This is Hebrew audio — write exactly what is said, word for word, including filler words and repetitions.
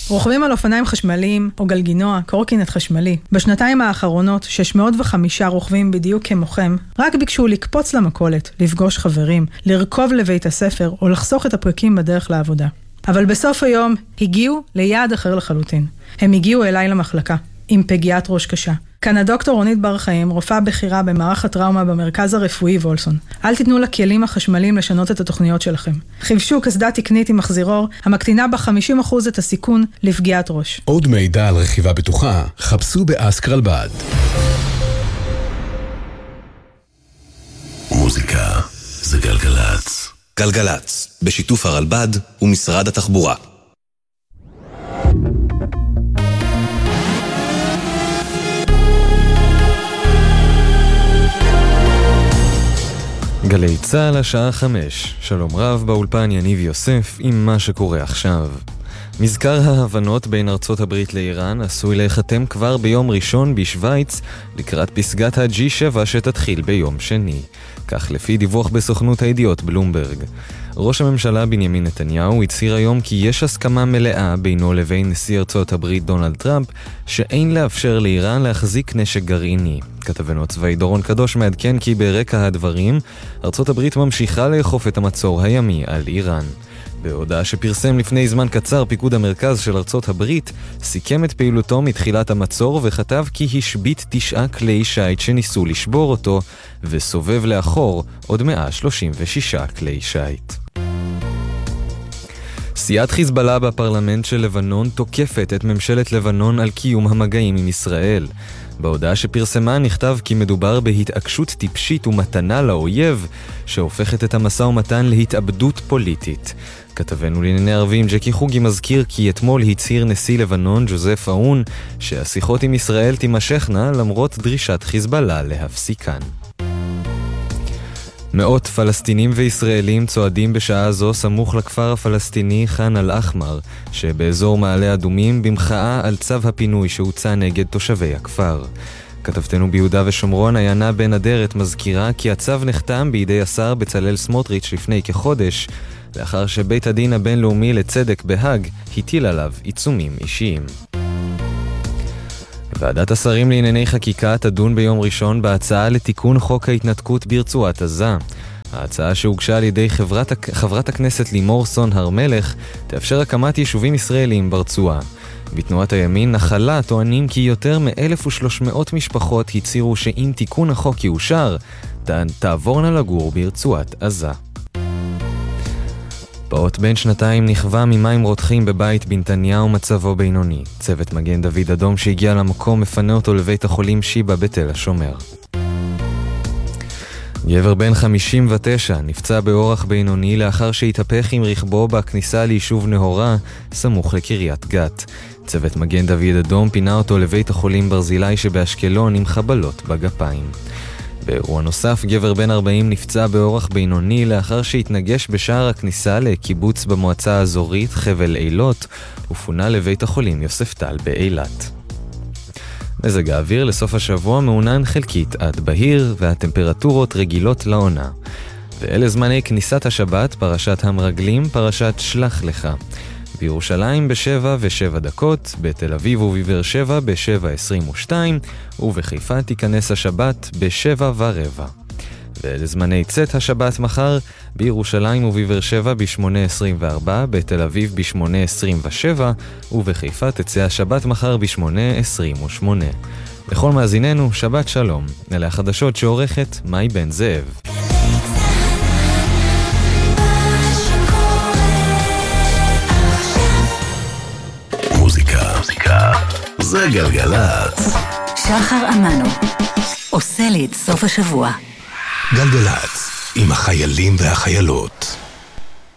רוכבים על אופניים חשמליים או גלגינוע, קורקינט חשמלי. בשנתיים האחרונות, שש מאות וחמש רוכבים בדיוק כמוכם, רק ביקשו לקפוץ למכולת, לפגוש חברים, לרכוב לבית הספר או לחסוך את הפרקים בדרך לעבודה. אבל בסוף היום הגיעו ליעד אחר לחלוטין. הם הגיעו אליי למחלקה, עם פגיעת ראש קשה. כאן הדוקטור רונית בר חיים, רופאה בכירה במערך הטראומה במרכז הרפואי וולסון. אל תיתנו לכלים החשמליים לשנות את התוכניות שלכם. חיבשו קסדה תקנית עם מחזירור, המקטינה ב-חמישים אחוז את הסיכון לפגיעת ראש. עוד מידע על רכיבה בטוחה, חפשו באסק רלב"ד. מוזיקה זה גלגלץ. גלגלץ, בשיתוף הרלב"ד ומשרד התחבורה. גלי צהל השעה חמש, שלום רב באולפן יניב יוסף עם מה שקורה עכשיו. מזכר ההבנות בין ארצות הברית לאיראן עשוי להיחתם כבר ביום ראשון בשוויץ לקראת פסגת ה-ג'י שבע שתתחיל ביום שני. כך לפי דיווח בסוכנות הידיעות בלומברג. ראש הממשלה בנימין נתניהו הצהיר היום כי יש הסכמה מלאה בינו לבין נשיא ארצות הברית דונלד טראמפ שאין לאפשר לאיראן להחזיק נשק גרעיני. כתבנו הצבאי דורון קדוש מעדכן כי ברקע הדברים ארצות הברית ממשיכה לאכוף את המצור הימי על איראן. בהודעה שפרסם לפני זמן קצר פיקוד המרכז של ארצות הברית, סיכם את פעילותו מתחילת המצור וכתב כי השביט תשעה כלי שייט שניסו לשבור אותו וסובב לאחור עוד מאה שלושים ושישה כלי שייט. סיעת חיזבאללה בפרלמנט של לבנון תוקפת את ממשלת לבנון על קיום המגעים עם ישראל. בהודעה שפרסמה נכתב כי מדובר בהתעקשות טיפשית ומתנה לאויב שהופכת את המשא ומתן להתאבדות פוליטית. כתבנו לענייני ערבים ג'קי חוגי מזכיר כי אתמול הצהיר נשיא לבנון ג'וזף אאון שהשיחות עם ישראל תימשכנה למרות דרישת חיזבאללה להפסיקן. מאות פלסטינים וישראלים צועדים בשעה זו סמוך לכפר הפלסטיני חאן אל-אחמר, שבאזור מעלה אדומים במחאה על צו הפינוי שהוצא נגד תושבי הכפר. כתבתנו ביהודה ושומרון עיינה בן אדרת מזכירה כי הצו נחתם בידי השר בצלאל סמוטריץ' לפני כחודש, לאחר שבית הדין הבינלאומי לצדק בהאג הטיל עליו עיצומים אישיים. ועדת השרים לענייני חקיקה תדון ביום ראשון בהצעה לתיקון חוק ההתנתקות ברצועת עזה. ההצעה שהוגשה על ידי חברת, חברת הכנסת לימור סון הר מלך תאפשר הקמת יישובים ישראלים ברצועה. בתנועת הימין נחלה טוענים כי יותר מ-אלף ושלוש מאות משפחות הצהירו שאם תיקון החוק יאושר, תעבורנה לגור ברצועת עזה. פעוט בן שנתיים נכווה ממים רותחים בבית בנתניה ומצבו בינוני. צוות מגן דוד אדום שהגיע למקום מפנה אותו לבית החולים שיבא בתל השומר. גבר בן חמישים ותשע נפצע באורח בינוני לאחר שהתהפך עם רכבו בכניסה ליישוב נהורה סמוך לקריית גת. צוות מגן דוד אדום פינה אותו לבית החולים ברזילי שבאשקלון עם חבלות בגפיים. באירוע נוסף, גבר בן ארבעים נפצע באורח בינוני לאחר שהתנגש בשער הכניסה לקיבוץ במועצה האזורית חבל אילות ופונה לבית החולים יוספטל באילת. מזג האוויר לסוף השבוע מעונן חלקית עד בהיר והטמפרטורות רגילות לעונה. ואלה זמני כניסת השבת, פרשת המרגלים, פרשת שלח לך. בירושלים בשבע ושבע דקות, בתל אביב ובבאר שבע בשבע עשרים ושתיים, ובחיפה תיכנס השבת בשבע ורבע. ולזמני צאת השבת מחר, בירושלים ובבאר שבע בשמונה עשרים וארבע, בתל אביב בשמונה עשרים ושבע, ובחיפה תצא השבת מחר בשמונה עשרים ושמונה. לכל מאזיננו, שבת שלום. אלה החדשות שעורכת מאי בן זאב. מוזיקה זה גלגלץ. שחר אמנו עושה לי את סוף השבוע. גלגלץ עם החיילים והחיילות.